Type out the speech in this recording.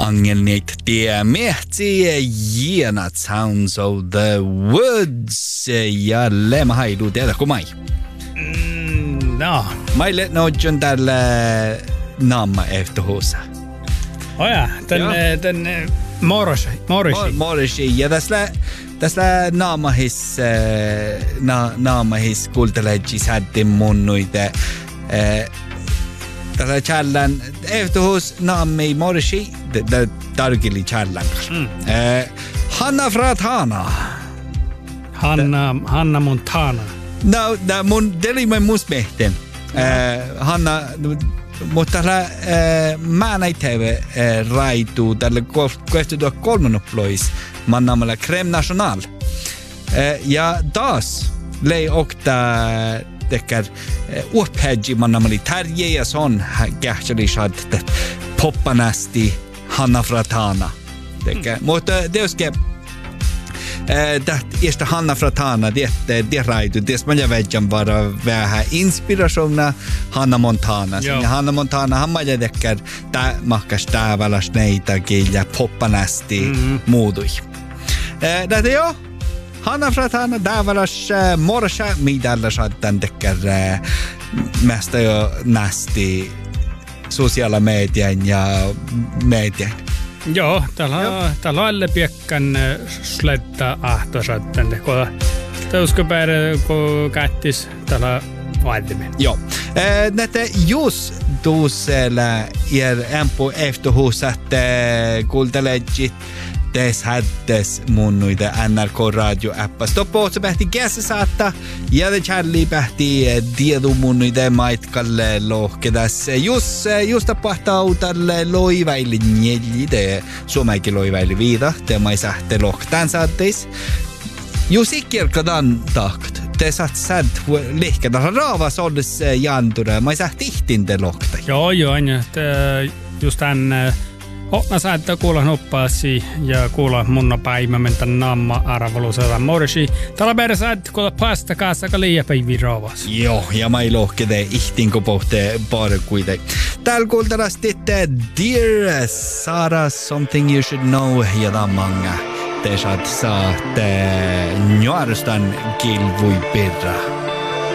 Angelnit tie mehti jienat Sounds of the Woods ja lema haidu tiedä kun mai. No. Maille nojun tällä naama efterhusa. Oja, den Morrishi ja tässä naamahis kuultelejis hättin munnuite tällä challan efterhus naami Morrishi tarkili challan. Hanna Fratana. Hanna Montana. No, mun deli mus mehten. Hanna mutta mä näitte raitu tällä 2003 plois mannaamalla Crème National. Ja taas lei okta tekkär upphedji mannaamalla Terje ja son kähtseli shad poppanasti Hanna Fratana. Mutta teoske Tästä Hanna Fratana, det raitu. Ties mä vedjan bara vähän inspirationa Hanna Montana. Hanna Montana, han mä tekkär mahkas tääväläs neitakin ja poppanästi muudui. Tätä jo, Hanna Fratana tääväläs morsa, mitä saattan tekkär mesta jo nästi sosiaala median ja median. Joo, täällä on piekkan sledda ahtosatten, kun teuskopäädä, kun kättis täällä vaatimen. Joo. Näitä just tuossa empo efterhuset kuultelejit des hättes munnuita NRK radio-appa. Stoppootsa pähti kässä saattaa ja det Charlie pähti tiedu munnuita maitkalle lohkedas. Just tapahtuu tälle loivaili njellide suomaikin loivaili viida. Te mai sähte lohtaan saatteis. Just ikkirkadan takt. Te saat sad lihkada raavas olles jantura. Mai sähti ihtin te lohta. Joo, aina. Just tän Mä saattaa kuulla noppaasi ja kuulla munna päivä mentä namma arvoluusella morsi. Tällä päivä saattaa kuulla pasta kanssa liian päivi raavas. Joo, ja mä ei lohkede ihtinko pohte bare kuite. Täällä kuultaras titte Dear Sarah Something You Should Know ja tammanga. Te saatte nuorustan kilvui pirra.